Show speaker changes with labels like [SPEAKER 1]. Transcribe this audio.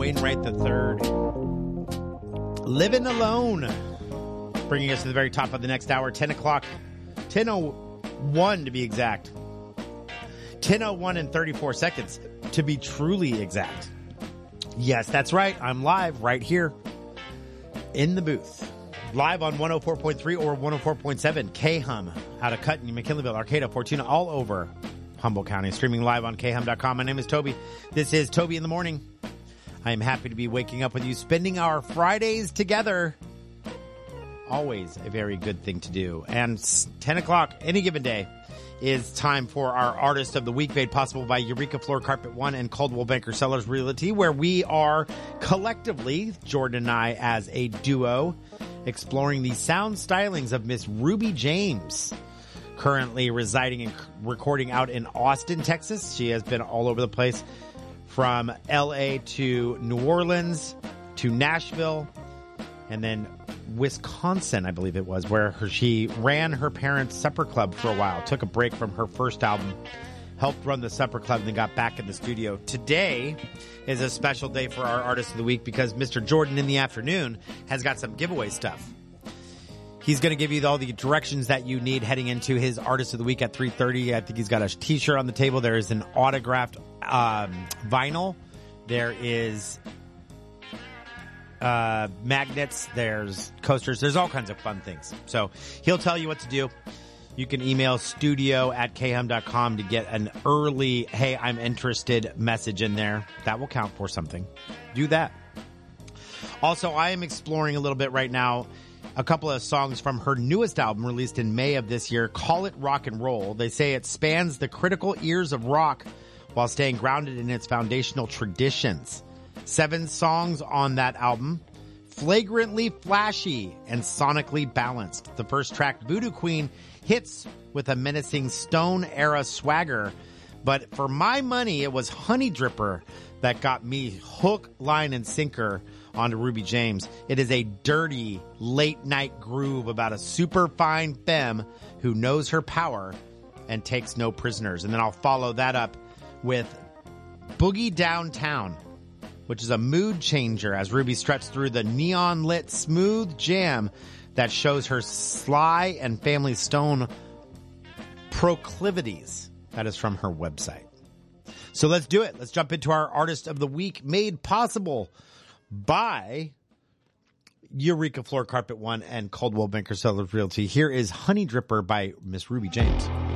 [SPEAKER 1] Wainwright III. Living Alone. Bringing us to the very top of the next hour, 10 o'clock. 10:01 to be exact. 10:01 and 34 seconds to be truly exact. Yes, that's right. I'm live right here in the booth. Live on 104.3 or 104.7 KHUM out of Cutney, McKinleyville, Arcata, Fortuna, all over Humboldt County. Streaming live on KHUM.com. My name is Toby. This is Toby in the Morning. I am happy to be waking up with you, spending our Fridays together. Always a very good thing to do. And 10 o'clock any given day is time for our Artist of the Week, made possible by Eureka Floor Carpet One and Coldwell Banker Sellers Realty, where we are collectively, Jordan and I as a duo, exploring the sound stylings of Miss Ruby James, currently residing and recording out in Austin, Texas. She has been all over the place, from L.A. to New Orleans to Nashville, and then Wisconsin, I believe it was, where she ran her parents' supper club for a while, took a break from her first album, helped run the supper club, and then got back in the studio. Today is a special day for our Artist of the Week because Mr. Jordan in the afternoon has got some giveaway stuff. He's going to give you all the directions that you need heading into his Artist of the Week at 3:30. I think he's got a t-shirt on the table. There is an autographed vinyl. There is magnets. There's coasters. There's all kinds of fun things. So he'll tell you what to do. You can email studio@khum.com to get an early, hey, I'm interested message in there. That will count for something. Do that. Also, I am exploring a little bit right now a couple of songs from her newest album released in May of this year, Call It Rock and Roll. They say it spans the critical ears of rock while staying grounded in its foundational traditions. 7 songs on that album, flagrantly flashy and sonically balanced. The first track, Voodoo Queen, hits with a menacing Stone-era swagger, but for my money, it was Honey Dripper that got me hook, line, and sinker onto Ruby James. It is a dirty, late-night groove about a super fine femme who knows her power and takes no prisoners. And then I'll follow that up with Boogie Downtown, which is a mood changer as Ruby struts through the neon-lit smooth jam that shows her Sly and Family Stone proclivities. That is from her website. So let's do it. Let's jump into our Artist of the Week, made possible by Eureka Floor Carpet One and Coldwell Banker Sellers Realty. Here is Honey Dripper by Miss Ruby James.